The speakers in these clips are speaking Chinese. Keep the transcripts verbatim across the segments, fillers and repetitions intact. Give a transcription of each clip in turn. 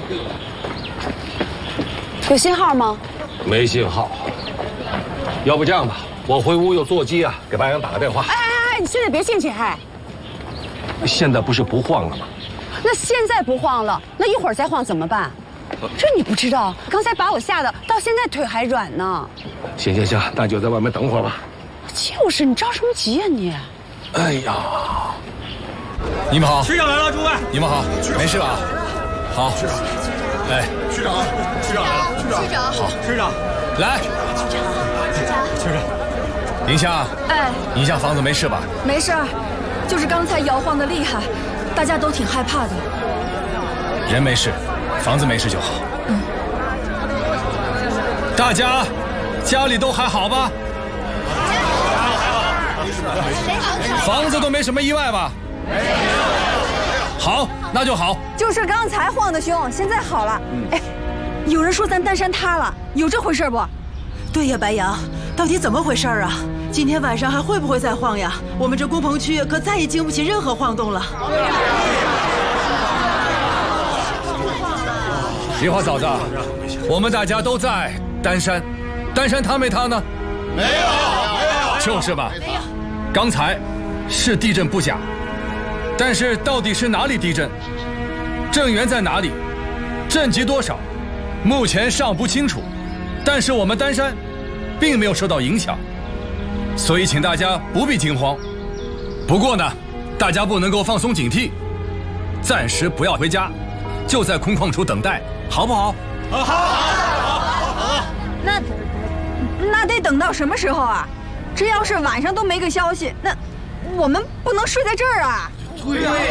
有信号吗？ 没信号。要不这样吧，我回屋有座机啊，给白杨打个电话。 哎哎哎，你现在别进去，还。 现在不是不晃了吗？ 那现在不晃了，那一会儿再晃怎么办？这你不知道？刚才把我吓得到现在腿还软呢。 行行行，那就在外面等会儿吧。 就是，你着什么急呀你？ 哎呀， 你们好， 区长来了，诸位， 你们好，没事吧？好， 区长， 哎， 区长，区长来了，区长， 区长， 好， 区长， 来， 区长，区长， 区长， 宁夏， 哎， 宁夏房子没事吧？ 没事儿，就是刚才摇晃的厉害，大家都挺害怕的。 人没事，房子没事就好。 嗯。 大家家里都还好吧？房子都没什么意外吧？好，那就好。 就是刚才晃得凶，现在好了。嗯、哎，有人说咱丹山塌了，有这回事不？ 对呀，白杨，到底怎么回事啊？今天晚上还会不会再晃呀？我们这工棚区可再也经不起任何晃动了。 梨花嫂子，我们大家都在丹山，丹山塌没塌呢？ 没有，没有， 就是吧？没有。刚才是地震不假，但是到底是哪里地震？震源在哪里？震级多少？目前尚不清楚。但是我们丹山并没有受到影响，所以请大家不必惊慌。不过呢，大家不能够放松警惕，暂时不要回家，就在空旷处等待，好不好？ 好，好，好，好。 那那得等到什么时候啊？这要是晚上都没个消息，那我们不能睡在这儿啊！ 对呀。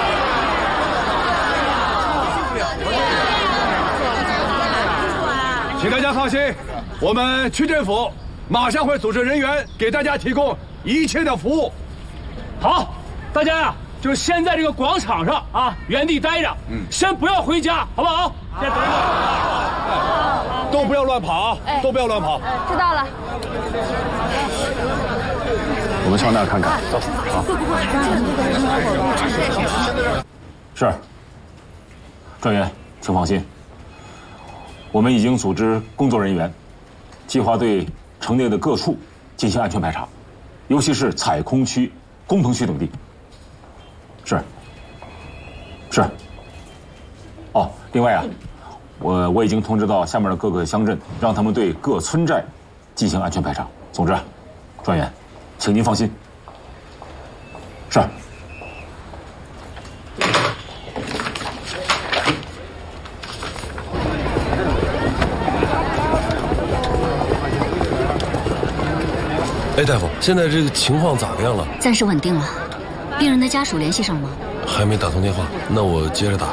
请大家放心，我们区政府马上会组织人员给大家提供一切的服务。 好，大家呀，就先在这个广场上啊，原地待着，嗯，先不要回家，好不好？先等一会儿，都不要乱跑啊，都不要乱跑。 知道了。 我们上那儿看看，走。好。 会不会还让人那个？ 是。专员，请放心。我们已经组织工作人员，计划对城内的各处进行安全排查，尤其是采空区、工棚区等地。是。是。哦，另外啊，我我已经通知到下面的各个乡镇，让他们对各村寨进行安全排查。总之，专员，请您放心。是。 哎，大夫，现在这个情况咋样了？ 暂时稳定了。病人的家属联系上了吗？ 还没打通电话，那我接着打。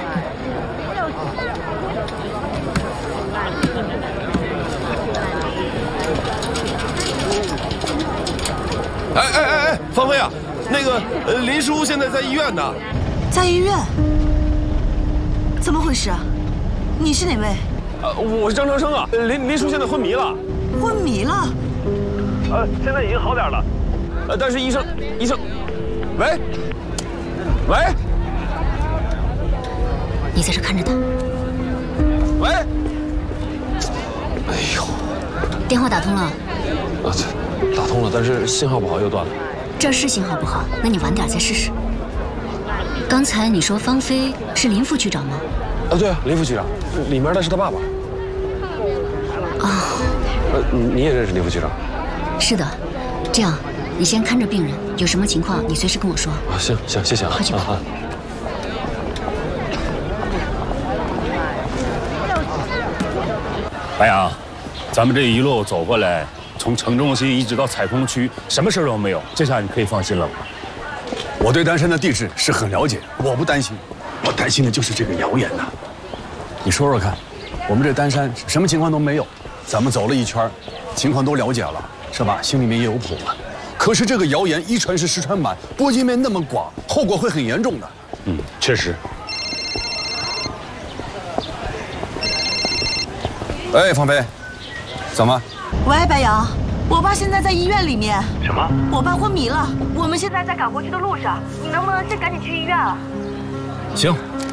哎哎哎哎，芳菲啊，那个呃，林叔现在在医院呢。 在医院？怎么回事啊？你是哪位？ 呃，我是张长生啊。林林叔现在昏迷了。 昏迷了？ 呃，现在已经好点了，呃，但是医生，医生，喂，喂， 你在这看着他。 喂，哎呦， 电话打通了。 啊，打通了，但是信号不好，又断了。 这是信号不好，那你晚点再试试。刚才你说芳菲是林副区长吗？ 啊，对啊，林副区长，里面的是他爸爸。 啊、 哦，呃，你也认识林副区长？ 是的，这样，你先看着病人，有什么情况你随时跟我说。 啊，行行，谢谢啊。 快去吧。啊、 白杨，咱们这一路走过来，从城中心一直到采空区，什么事都没有，这下你可以放心了吧？ 我对丹山的地质是很了解，我不担心，我担心的就是这个谣言呐。你说说看，我们这丹山什么情况都没有，咱们走了一圈，情况都了解了。是吧？心里面也有谱了。可是这个谣言一传十，十传百，播及面那么广，后果会很严重的。 嗯，确实。 哎，芳菲，怎么？ 喂，白杨，我爸现在在医院里面。 什么？ 我爸昏迷了，我们现在在赶回去的路上，你能不能先赶紧去医院啊？ 行，